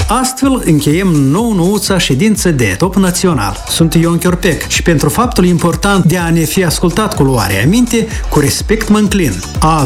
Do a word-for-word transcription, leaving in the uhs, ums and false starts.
Astfel, încheiem nou-nouța ședință de Top Național. Sunt Ion Chiorpec și pentru faptul important de a ne fi ascultat cu luarea aminte, cu respect mă înclin. A